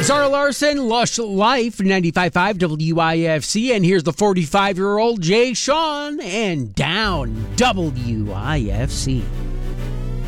Zara Larson, Lush Life, 95.5 WIFC. And here's the 45-year-old Jay Sean and Down, WIFC.